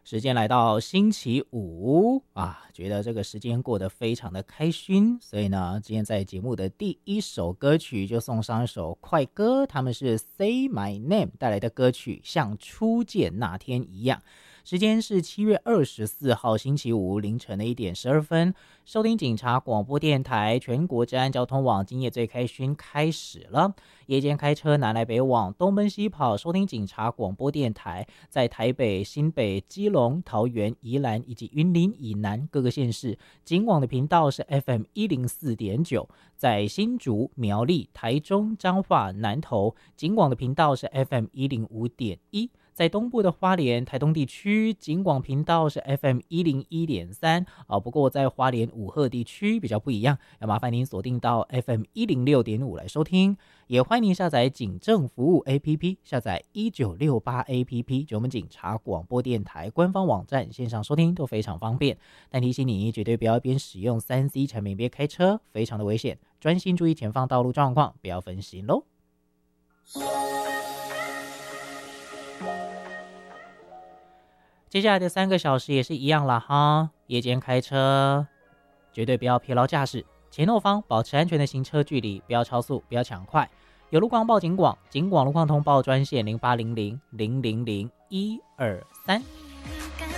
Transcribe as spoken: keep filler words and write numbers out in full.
时间来到星期五啊，觉得这个时间过得非常的开心，所以呢，今天在节目的第一首歌曲就送上一首快歌，他们是 Say My Name 带来的歌曲《像初见那天一样》。时间是七月二十四号星期五凌晨的一点十二分，收听警察广播电台全国治安交通网今夜最开勋开始了。夜间开车南来北往，东奔西跑，收听警察广播电台，在台北、新北、基隆、桃园、宜兰以及云林以南各个县市，警广的频道是 F M 一零四点九，在新竹、苗栗、台中、彰化、南投，警广的频道是 F M 一零五点一。在东部的花莲、台东地区，警广频道是 F M 一零一点三、啊、不过在花莲五鹤地区比较不一样，要麻烦您锁定到 F M 一零六点五来收听。也欢迎您下载警政服务 A P P， 下载一九六八 A P P， 就我们警察广播电台官方网站线上收听都非常方便。但提醒你，绝对不要边使用 三 C 产品边开车，非常的危险，专心注意前方道路状况，不要分心咯。接下来的三个小时也是一样啦哈，夜间开车绝对不要疲劳驾驶，前后方保持安全的行车距离，不要超速，不要抢快。有路况报警广，警广路况通报专线零八零零零零零一二三。